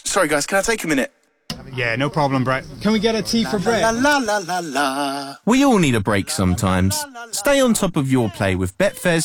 Sorry, guys, can I take a minute? Yeah, no problem, Brett. Can we get a tea for Brett? La la la la la. We all need a break sometimes. Stay on top of your play with Betfair's